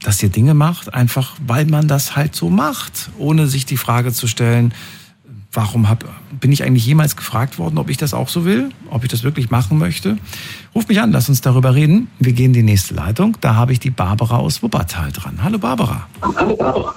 dass ihr Dinge macht, einfach weil man das halt so macht, ohne sich die Frage zu stellen, bin ich eigentlich jemals gefragt worden, ob ich das auch so will, ob ich das wirklich machen möchte? Ruf mich an, lass uns darüber reden. Wir gehen in die nächste Leitung. Da habe ich die Barbara aus Wuppertal dran. Hallo Barbara. Hallo Barbara.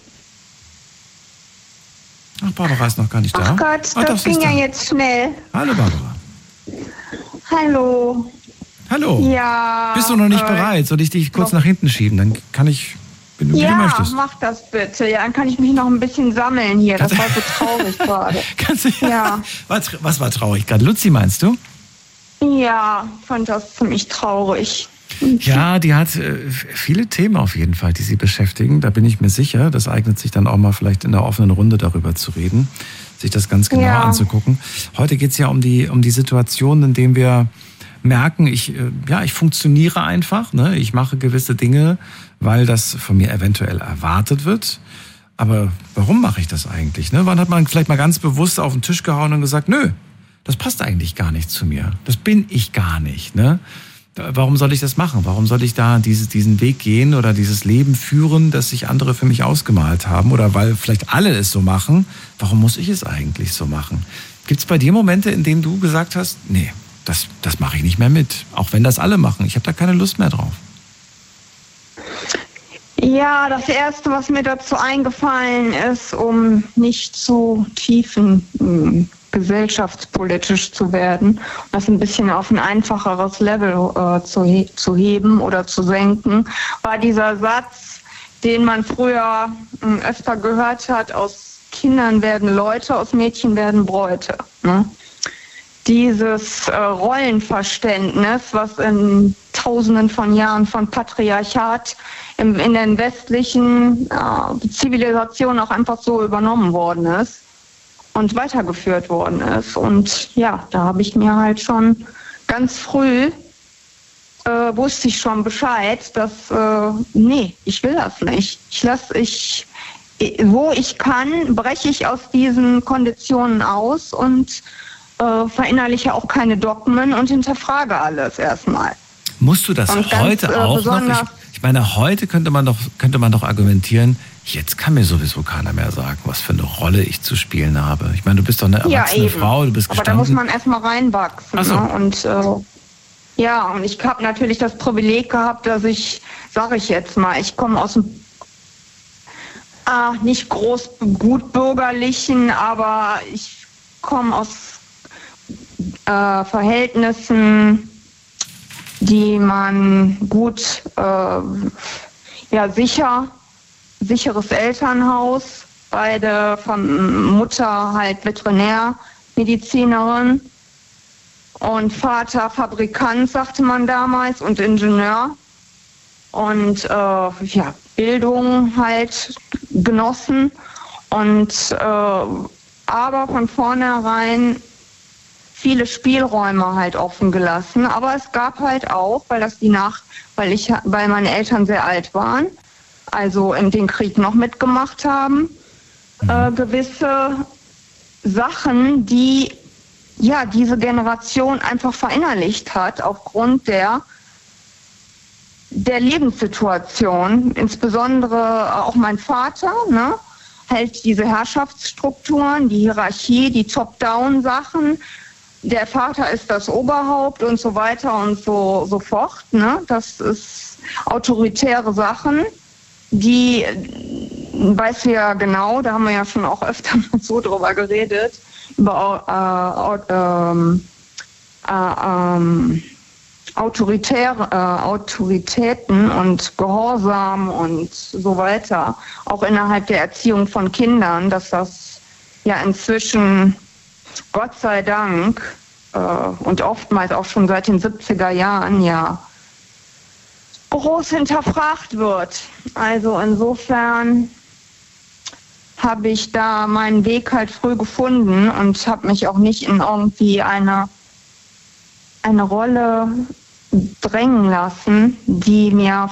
Ach, Barbara ist noch gar nicht da. Ach Gott, das ging ja jetzt schnell. Hallo Barbara. Hallo. Hallo. Ja. Bist du noch nicht bereit? Soll ich dich kurz nach hinten schieben? Dann kann ich, wenn du möchtest. Ja, mach das bitte. Ja, dann kann ich mich noch ein bisschen sammeln hier. Das war so traurig gerade. Ja. Was war traurig gerade? Luzi, meinst du? Ja, fand das ziemlich traurig. Ja, die hat viele Themen auf jeden Fall, die sie beschäftigen. Da bin ich mir sicher. Das eignet sich dann auch mal vielleicht in der offenen Runde darüber zu reden, sich das ganz genau anzugucken. Heute geht es ja um die Situation, in dem wir merken, ich funktioniere einfach. Ne? Ich mache gewisse Dinge, weil das von mir eventuell erwartet wird. Aber warum mache ich das eigentlich? Ne? Wann hat man vielleicht mal ganz bewusst auf den Tisch gehauen und gesagt, nö, das passt eigentlich gar nicht zu mir. Das bin ich gar nicht. Ne? Warum soll ich das machen? Warum soll ich da diesen Weg gehen oder dieses Leben führen, das sich andere für mich ausgemalt haben? Oder weil vielleicht alle es so machen, warum muss ich es eigentlich so machen? Gibt es bei dir Momente, in denen du gesagt hast, nee, das mache ich nicht mehr mit, auch wenn das alle machen. Ich habe da keine Lust mehr drauf. Ja, das Erste, was mir dazu eingefallen ist, um nicht zu tiefen gesellschaftspolitisch zu werden, das ein bisschen auf ein einfacheres Level zu heben oder zu senken, war dieser Satz, den man früher öfter gehört hat, aus Kindern werden Leute, aus Mädchen werden Bräute. Ne? Dieses Rollenverständnis, was in Tausenden von Jahren von Patriarchat in den westlichen Zivilisationen auch einfach so übernommen worden ist und weitergeführt worden ist. Und ja, da habe ich mir halt schon ganz früh, wusste ich schon Bescheid, dass, nee, ich will das nicht. Wo ich kann, breche ich aus diesen Konditionen aus und verinnerliche auch keine Dogmen und hinterfrage alles erstmal. Musst du das heute auch noch? Ich meine, heute könnte man doch argumentieren, jetzt kann mir sowieso keiner mehr sagen, was für eine Rolle ich zu spielen habe. Ich meine, du bist doch eine erwachsene Frau, du bist gestanden. Aber da muss man erstmal reinwachsen. So. Ne? Und und ich habe natürlich das Privileg gehabt, dass ich komme aus dem nicht groß gut bürgerlichen, aber ich komme aus Verhältnissen, die man gut, sicheres Elternhaus, beide von Mutter halt Veterinärmedizinerin und Vater Fabrikant, sagte man damals, und Ingenieur und Bildung halt genossen und aber von vornherein viele Spielräume halt offen gelassen, aber es gab halt auch, weil meine Eltern sehr alt waren, also in den Krieg noch mitgemacht haben, gewisse Sachen, die diese Generation einfach verinnerlicht hat aufgrund der Lebenssituation, insbesondere auch mein Vater, ne, halt diese Herrschaftsstrukturen, die Hierarchie, die Top-Down-Sachen. Der Vater ist das Oberhaupt und so weiter und so fort. Ne? Das ist autoritäre Sachen, die, weißt du ja genau, da haben wir ja schon auch öfter mal so drüber geredet, über Autoritäten und Gehorsam und so weiter, auch innerhalb der Erziehung von Kindern, dass das ja inzwischen Gott sei Dank und oftmals auch schon seit den 70er Jahren groß hinterfragt wird. Also insofern habe ich da meinen Weg halt früh gefunden und habe mich auch nicht in irgendwie eine Rolle drängen lassen, die mir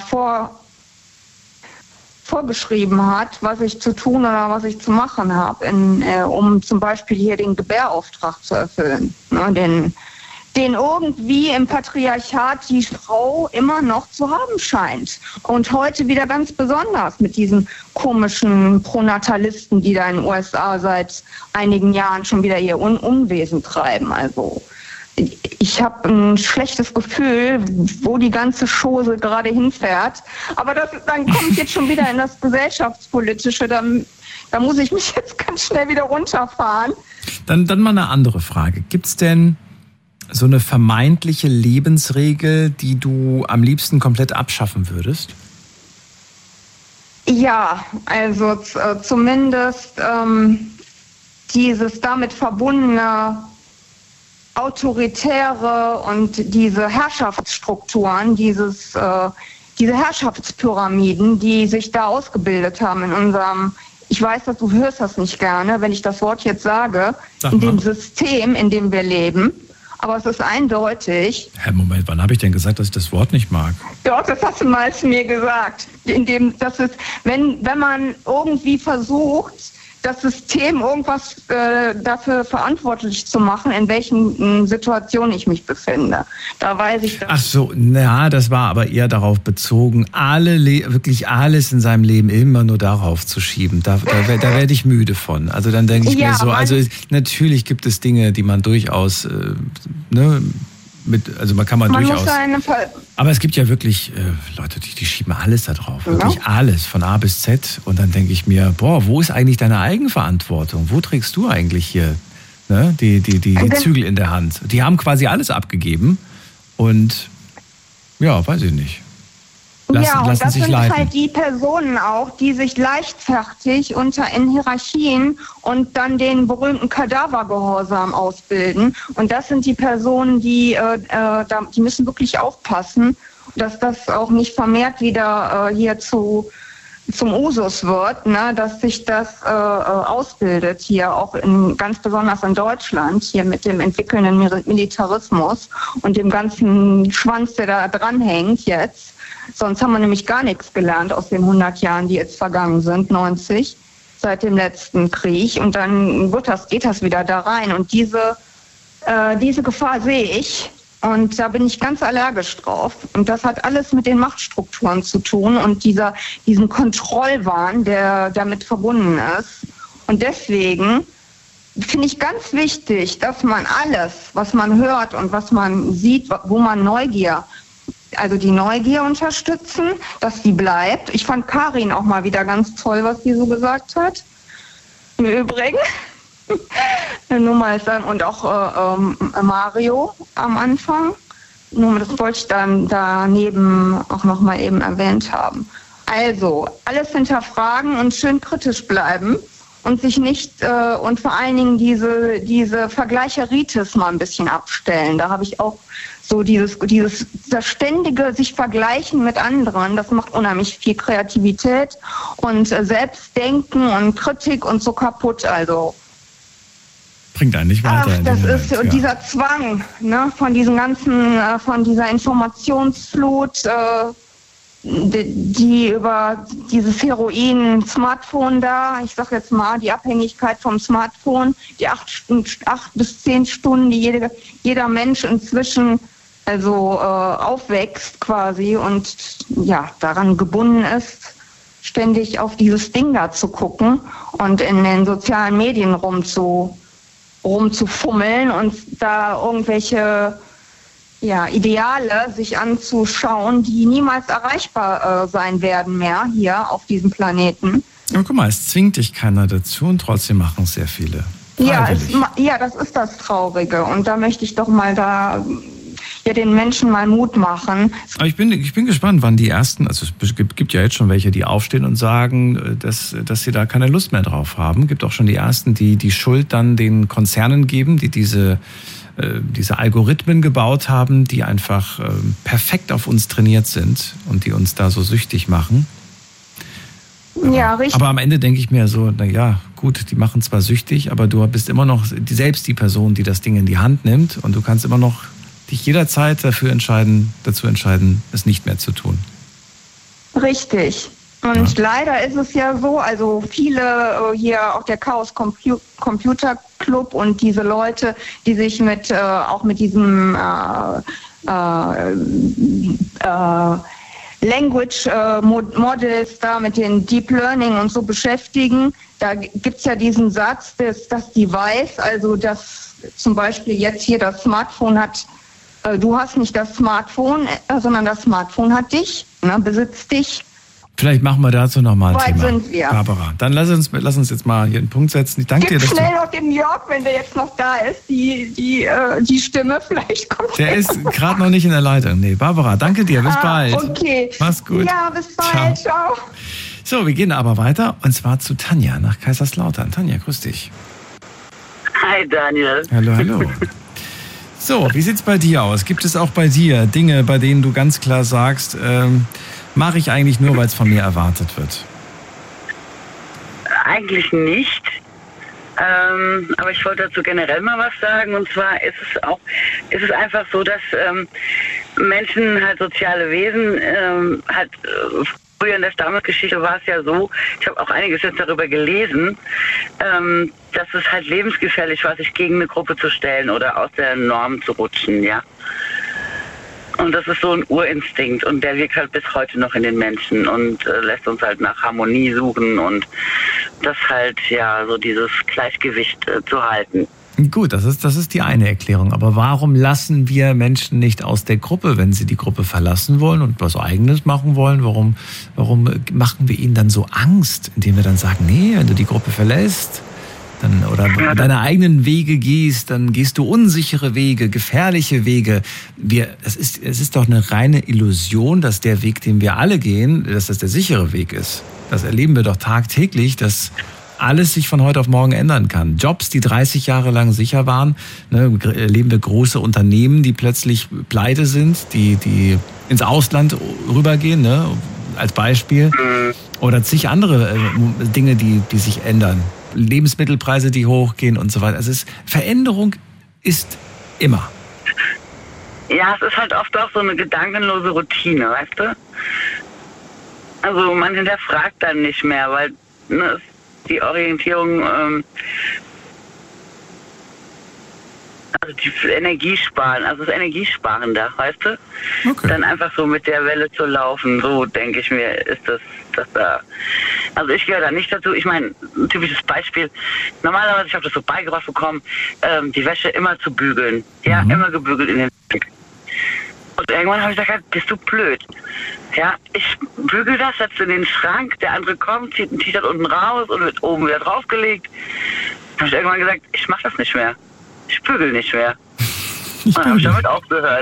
vorgeschrieben hat, was ich zu tun oder was ich zu machen habe, um zum Beispiel hier den Gebärauftrag zu erfüllen, ne, den irgendwie im Patriarchat die Frau immer noch zu haben scheint. Und heute wieder ganz besonders mit diesen komischen Pronatalisten, die da in den USA seit einigen Jahren schon wieder ihr Unwesen treiben. Also ich habe ein schlechtes Gefühl, wo die ganze Chose gerade hinfährt. Aber dann komme ich jetzt schon wieder in das Gesellschaftspolitische. Da muss ich mich jetzt ganz schnell wieder runterfahren. Dann mal eine andere Frage. Gibt es denn so eine vermeintliche Lebensregel, die du am liebsten komplett abschaffen würdest? Ja, also zumindest dieses damit verbundene autoritäre und diese Herrschaftsstrukturen, diese Herrschaftspyramiden, die sich da ausgebildet haben in unserem, ich weiß, dass du hörst das nicht gerne, wenn ich das Wort jetzt sage, in dem System, in dem wir leben. Aber es ist eindeutig. Moment, wann habe ich denn gesagt, dass ich das Wort nicht mag? Doch, das hast du mal zu mir gesagt. Wenn man irgendwie versucht, das System irgendwas dafür verantwortlich zu machen, in welchen Situationen ich mich befinde. Da weiß ich das. Ach so, das war aber eher darauf bezogen, wirklich alles in seinem Leben immer nur darauf zu schieben. Da werde ich müde von. Also dann denke ich mir so, also natürlich gibt es Dinge, die man durchaus, man kann durchaus. Aber es gibt ja wirklich Leute, die schieben alles da drauf. Wirklich alles, von A bis Z. Und dann denke ich mir, wo ist eigentlich deine Eigenverantwortung? Wo trägst du eigentlich hier die Zügel in der Hand? Die haben quasi alles abgegeben. Und weiß ich nicht. Lassen das sich sind leiten. Halt die Personen auch, die sich leichtfertig in Hierarchien und dann den berühmten Kadavergehorsam ausbilden. Und das sind die Personen, die müssen wirklich aufpassen, dass das auch nicht vermehrt wieder hier zum Usus wird, dass sich das ausbildet hier auch ganz besonders in Deutschland, hier mit dem entwickelnden Militarismus und dem ganzen Schwanz, der da dranhängt jetzt. Sonst haben wir nämlich gar nichts gelernt aus den 100 Jahren, die jetzt vergangen sind, 90, seit dem letzten Krieg. Und dann geht das wieder da rein. Und diese Gefahr sehe ich. Und da bin ich ganz allergisch drauf. Und das hat alles mit den Machtstrukturen zu tun und diesen Kontrollwahn, der damit verbunden ist. Und deswegen finde ich ganz wichtig, dass man alles, was man hört und was man sieht, wo man die Neugier unterstützen, dass die bleibt. Ich fand Karin auch mal wieder ganz toll, was sie so gesagt hat. Im Übrigen. Und auch Mario am Anfang. Nur das wollte ich dann daneben auch noch mal eben erwähnt haben. Also, alles hinterfragen und schön kritisch bleiben und sich nicht und vor allen Dingen diese Vergleicheritis mal ein bisschen abstellen. Da habe ich auch so dieses ständige sich vergleichen mit anderen, das macht unheimlich viel Kreativität und Selbstdenken und Kritik und so kaputt. Also bringt einen nicht weiter. Das ist dieser Zwang, von diesem ganzen, von dieser Informationsflut, die über dieses Heroin-Smartphone da, ich sag jetzt mal, die Abhängigkeit vom Smartphone, die 8 bis 10 Stunden, die jeder Mensch inzwischen aufwächst quasi und daran gebunden ist, ständig auf dieses Ding da zu gucken und in den sozialen Medien rumzufummeln und da irgendwelche Ideale sich anzuschauen, die niemals erreichbar sein werden mehr hier auf diesem Planeten. Aber guck mal, es zwingt dich keiner dazu und trotzdem machen es sehr viele. Das ist das Traurige und da möchte ich doch mal den Menschen mal Mut machen. Aber ich bin gespannt, wann die ersten, also es gibt ja jetzt schon welche, die aufstehen und sagen, dass sie da keine Lust mehr drauf haben. Es gibt auch schon die ersten, die die Schuld dann den Konzernen geben, die diese Algorithmen gebaut haben, die einfach perfekt auf uns trainiert sind und die uns da so süchtig machen. Ja, richtig. Aber am Ende denke ich mir so, gut, die machen zwar süchtig, aber du bist immer noch selbst die Person, die das Ding in die Hand nimmt und du kannst immer noch dich jederzeit dazu entscheiden, es nicht mehr zu tun. Richtig. Und leider ist es ja so, also viele hier, auch der Chaos Computer Club und diese Leute, die sich auch mit diesem Language Models da, mit den Deep Learning und so beschäftigen. Da gibt's ja diesen Satz, dass Device, also dass zum Beispiel jetzt hier das Smartphone hat, du hast nicht das Smartphone, sondern das Smartphone hat dich, ne, besitzt dich. Vielleicht machen wir dazu nochmal ein Thema. Sind wir. Barbara, dann lass uns jetzt mal hier einen Punkt setzen. Ich danke dir, dass schnell noch den Jörg, wenn der jetzt noch da ist, die Stimme, vielleicht kommt der ist gerade noch nicht in der Leitung. Nee, Barbara, danke dir, bis bald. Okay. Mach's gut. Ja, bis bald, ciao. So, wir gehen aber weiter und zwar zu Tanja nach Kaiserslautern. Tanja, grüß dich. Hi Daniel. Hallo. So, wie sieht's bei dir aus? Gibt es auch bei dir Dinge, bei denen du ganz klar sagst, mache ich eigentlich nur, weil es von mir erwartet wird? Eigentlich nicht. Aber ich wollte dazu generell mal was sagen. Und zwar ist es einfach so, dass Menschen halt soziale Wesen früher in der Stammesgeschichte war es ja so, ich habe auch einiges jetzt darüber gelesen, dass es halt lebensgefährlich war, sich gegen eine Gruppe zu stellen oder aus der Norm zu rutschen, ja. Und das ist so ein Urinstinkt und der wirkt halt bis heute noch in den Menschen und lässt uns halt nach Harmonie suchen und das halt, ja, so dieses Gleichgewicht zu halten. Gut, das ist die eine Erklärung. Aber warum lassen wir Menschen nicht aus der Gruppe, wenn sie die Gruppe verlassen wollen und was Eigenes machen wollen? Warum machen wir ihnen dann so Angst, indem wir dann sagen, nee, wenn du die Gruppe verlässt, dann oder deine eigenen Wege gehst, dann gehst du unsichere Wege, gefährliche Wege. Es ist doch eine reine Illusion, dass der Weg, den wir alle gehen, dass das der sichere Weg ist. Das erleben wir doch tagtäglich, dass alles sich von heute auf morgen ändern kann. Jobs, die 30 Jahre lang sicher waren, ne, erleben wir große Unternehmen, die plötzlich pleite sind, die ins Ausland rübergehen, ne, als Beispiel. Oder zig andere Dinge, die sich ändern. Lebensmittelpreise, die hochgehen und so weiter. Veränderung ist immer. Ja, es ist halt oft auch so eine gedankenlose Routine, weißt du? Also man hinterfragt dann nicht mehr, weil die Orientierung, also die Energiesparen, also das Energiesparender, weißt du? Okay. Dann einfach so mit der Welle zu laufen, so denke ich mir, ist das da. Also ich gehöre da nicht dazu. Ich meine, ein typisches Beispiel, normalerweise, ich habe das so beigebracht bekommen, die Wäsche immer zu bügeln. Ja, immer gebügelt in den Blick. Und irgendwann habe ich gesagt, bist du blöd? Ja, ich bügel das, setze in den Schrank, der andere kommt, zieht ein T-Shirt unten raus und wird oben wieder draufgelegt. Dann habe ich irgendwann gesagt, ich mache das nicht mehr. Ich bügel nicht mehr. Dann habe ich damit aufgehört.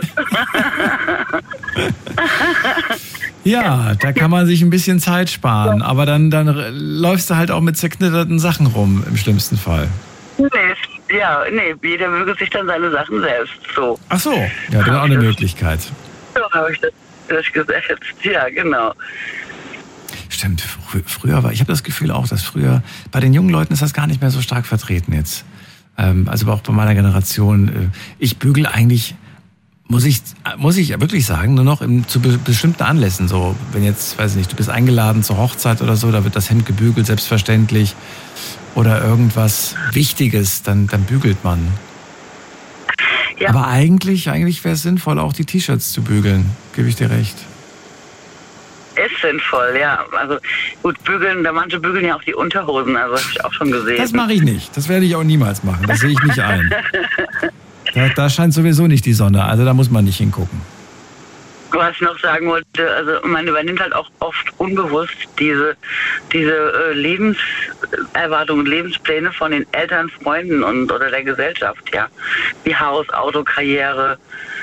Ja, da kann man sich ein bisschen Zeit sparen, aber dann läufst du halt auch mit zerknitterten Sachen rum, im schlimmsten Fall. Nee, jeder bügelt sich dann seine Sachen selbst. So. Ach so, ja, das ist auch eine Möglichkeit. So habe ich das durchgesetzt, ja, genau. Stimmt, früher ich habe das Gefühl auch, dass früher, bei den jungen Leuten ist das gar nicht mehr so stark vertreten jetzt. Also auch bei meiner Generation, ich bügel eigentlich, muss ich wirklich sagen, nur noch zu bestimmten Anlässen. So, wenn jetzt, weiß ich nicht, du bist eingeladen zur Hochzeit oder so, da wird das Hemd gebügelt, selbstverständlich. Oder irgendwas Wichtiges, dann bügelt man. Ja. Aber eigentlich wäre es sinnvoll, auch die T-Shirts zu bügeln, gebe ich dir recht. Ist sinnvoll, ja. Also gut, manche bügeln ja auch die Unterhosen, also habe ich auch schon gesehen. Das mache ich nicht, das werde ich auch niemals machen, das sehe ich nicht ein. Da scheint sowieso nicht die Sonne, also da muss man nicht hingucken. Was ich noch sagen wollte, also man übernimmt halt auch oft unbewusst diese Lebenserwartungen, Lebenspläne von den Eltern, Freunden oder der Gesellschaft, ja. Wie Haus, Auto, Karriere.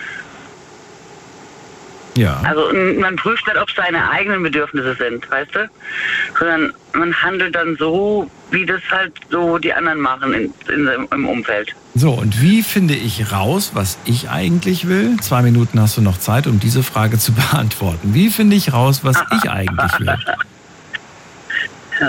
Ja. Also man prüft nicht, ob es seine eigenen Bedürfnisse sind, weißt du? Sondern man handelt dann so, wie das halt so die anderen machen im Umfeld. So, und wie finde ich raus, was ich eigentlich will? 2 Minuten hast du noch Zeit, um diese Frage zu beantworten. Wie finde ich raus, was ich eigentlich will? Ja.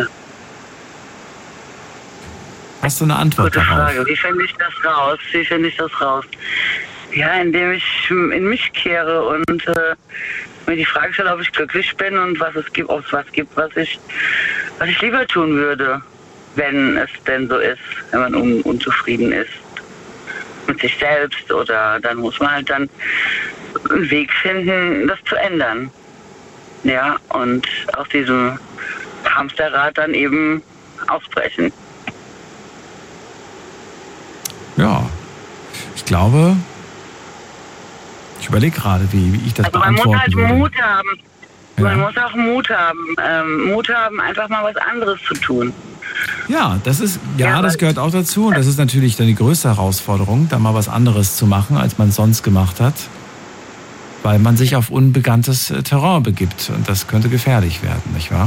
Hast du eine Antwort darauf? Gute Frage. Wie finde ich das raus? Ja, indem ich in mich kehre und mir die Frage stelle, ob ich glücklich bin und ob es was gibt, was ich lieber tun würde. wenn es denn so ist, wenn man unzufrieden ist mit sich selbst, oder dann muss man halt dann einen Weg finden, das zu ändern. Ja, und aus diesem Hamsterrad dann eben ausbrechen. Ja, ich glaube, ich überlege gerade, wie ich das beantworten würde. Man muss halt Mut haben. Ja. Man muss auch Mut haben, einfach mal was anderes zu tun. Ja, das gehört auch dazu. Und das ist natürlich dann die größte Herausforderung, da mal was anderes zu machen, als man es sonst gemacht hat. Weil man sich auf unbekanntes Terrain begibt. Und das könnte gefährlich werden, nicht wahr?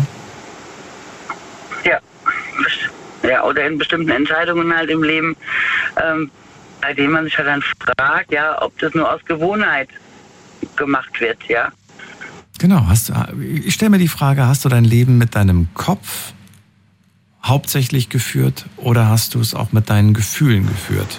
Ja, oder in bestimmten Entscheidungen halt im Leben, bei denen man sich halt dann fragt, ja, ob das nur aus Gewohnheit gemacht wird, ja. Genau, ich stelle mir die Frage, hast du dein Leben mit deinem Kopf hauptsächlich geführt oder hast du es auch mit deinen Gefühlen geführt?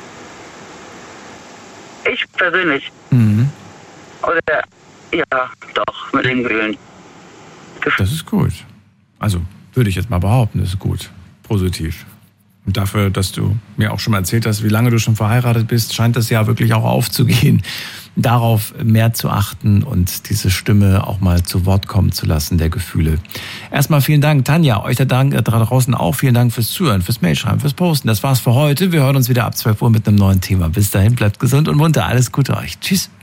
Ich persönlich. Oder, ja, doch, mit den Gefühlen. Das ist gut. Also, würde ich jetzt mal behaupten, das ist gut. Positiv. Und dafür, dass du mir auch schon mal erzählt hast, wie lange du schon verheiratet bist, scheint das ja wirklich auch aufzugehen, darauf mehr zu achten und diese Stimme auch mal zu Wort kommen zu lassen, der Gefühle. Erstmal vielen Dank, Tanja, euch da draußen auch vielen Dank fürs Zuhören, fürs Mailschreiben, fürs Posten. Das war's für heute. Wir hören uns wieder ab 12 Uhr mit einem neuen Thema. Bis dahin, bleibt gesund und munter. Alles Gute euch. Tschüss.